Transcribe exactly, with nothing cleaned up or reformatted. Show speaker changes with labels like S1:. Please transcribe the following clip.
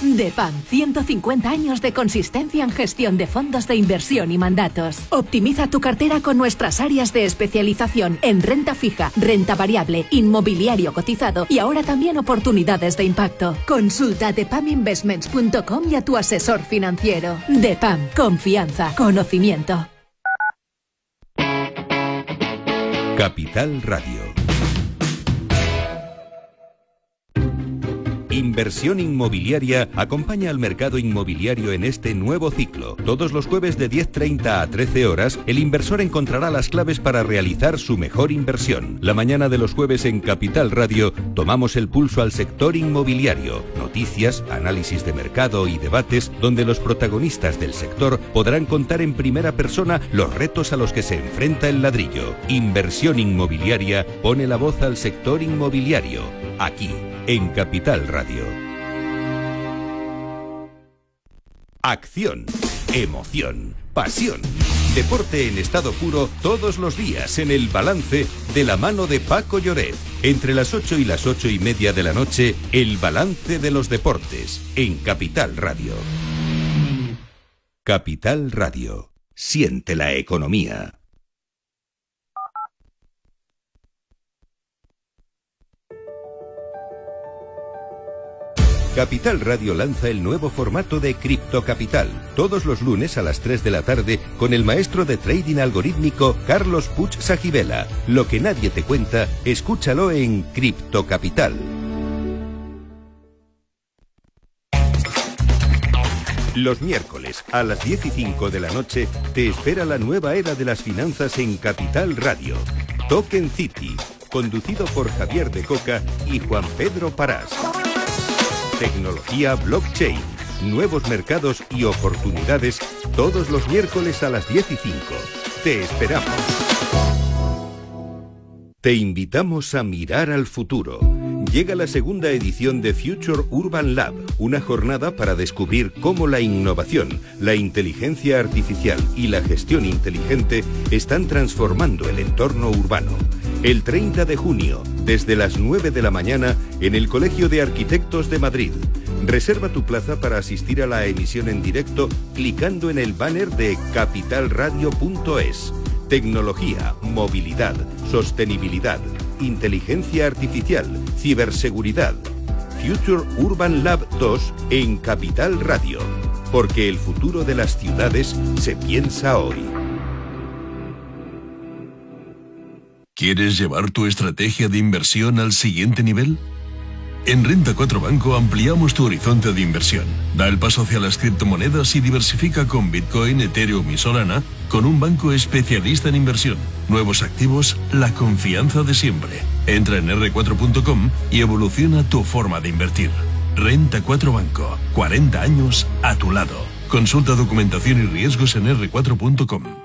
S1: DEPAM, ciento cincuenta años de consistencia en gestión de fondos de inversión y mandatos. Optimiza tu cartera con nuestras áreas de especialización en renta fija, renta variable, inmobiliario cotizado y ahora también oportunidades de impacto. Consulta depam investments punto com y a tu asesor financiero. DEPAM, confianza, conocimiento.
S2: Capital Radio. Inversión Inmobiliaria acompaña al mercado inmobiliario en este nuevo ciclo. Todos los jueves de diez treinta a trece horas, el inversor encontrará las claves para realizar su mejor inversión. La mañana de los jueves en Capital Radio tomamos el pulso al sector inmobiliario. Noticias, análisis de mercado y debates donde los protagonistas del sector podrán contar en primera persona los retos a los que se enfrenta el ladrillo. Inversión Inmobiliaria pone la voz al sector inmobiliario. Aquí, en Capital Radio. Acción, emoción, pasión. Deporte en estado puro todos los días en El Balance de la mano de Paco Lloret. Entre las ocho y las ocho y media de la noche, El Balance de los Deportes en Capital Radio. Capital Radio. Siente la economía. Capital Radio lanza el nuevo formato de Cripto Capital, todos los lunes a las tres de la tarde con el maestro de trading algorítmico Carlos Puig Sajibela. Lo que nadie te cuenta, escúchalo en Cripto Capital. Los miércoles a las diez y cinco de la noche te espera la nueva era de las finanzas en Capital Radio. Token City, conducido por Javier de Coca y Juan Pedro Parás. Tecnología blockchain, nuevos mercados y oportunidades todos los miércoles a las diez y cinco. Te esperamos. Te invitamos a mirar al futuro. Llega la segunda edición de Future Urban Lab, una jornada para descubrir cómo la innovación, la inteligencia artificial y la gestión inteligente están transformando el entorno urbano. El treinta de junio, desde las nueve de la mañana, en el Colegio de Arquitectos de Madrid. Reserva tu plaza para asistir a la emisión en directo clicando en el banner de capital radio punto es. Tecnología, movilidad, sostenibilidad, inteligencia artificial, ciberseguridad. Future Urban Lab dos en Capital Radio. Porque el futuro de las ciudades se piensa hoy.
S3: ¿Quieres llevar tu estrategia de inversión al siguiente nivel? En Renta cuatro Banco ampliamos tu horizonte de inversión. Da el paso hacia las criptomonedas y diversifica con Bitcoin, Ethereum y Solana con un banco especialista en inversión. Nuevos activos, la confianza de siempre. Entra en erre cuatro punto com y evoluciona tu forma de invertir. Renta cuatro Banco, cuarenta años a tu lado. Consulta documentación y riesgos en erre cuatro punto com.